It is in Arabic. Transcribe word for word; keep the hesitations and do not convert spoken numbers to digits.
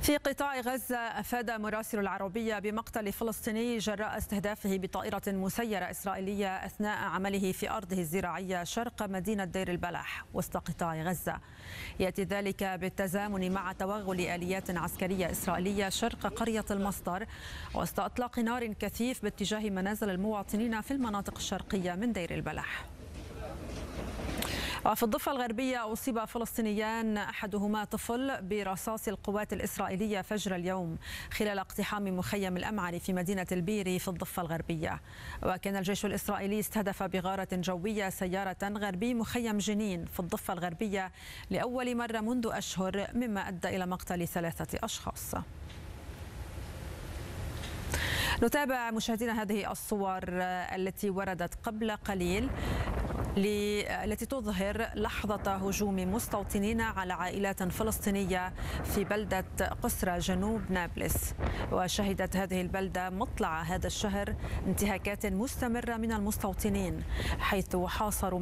في قطاع غزة أفاد مراسل العربية بمقتل فلسطيني جراء استهدافه بطائرة مسيرة إسرائيلية أثناء عمله في أرضه الزراعية شرق مدينة دير البلح وسط قطاع غزة. يأتي ذلك بالتزامن مع توغل آليات عسكرية إسرائيلية شرق قرية المصدر وسط إطلاق نار كثيف باتجاه منازل المواطنين في المناطق الشرقية من دير البلح. وفي الضفة الغربية أصيب فلسطينيان أحدهما طفل برصاص القوات الإسرائيلية فجر اليوم خلال اقتحام مخيم الأمعري في مدينة البيري في الضفة الغربية. وكان الجيش الإسرائيلي استهدف بغارة جوية سيارة غربي مخيم جنين في الضفة الغربية لأول مرة منذ أشهر، مما أدى إلى مقتل ثلاثة أشخاص. نتابع مشاهدينا هذه الصور التي وردت قبل قليل التي تظهر لحظة هجوم مستوطنين على عائلات فلسطينية في بلدة قسرة جنوب نابلس. وشهدت هذه البلدة مطلع هذا الشهر انتهاكات مستمرة من المستوطنين حيث حاصروا